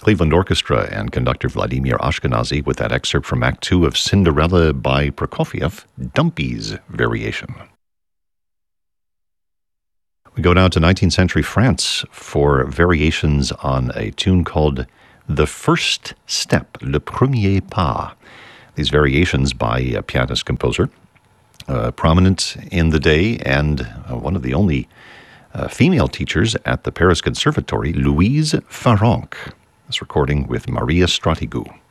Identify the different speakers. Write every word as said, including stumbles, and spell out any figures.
Speaker 1: Cleveland Orchestra and conductor Vladimir Ashkenazy with that excerpt from Act Two of Cinderella by Prokofiev, Dumpy's Variation. We go now to nineteenth century France for variations on a tune called The First Step, Le Premier Pas. These variations by a pianist-composer, uh, prominent in the day and uh, one of the only uh, female teachers at the Paris Conservatory, Louise Farrenc. This recording with Maria Stratigou.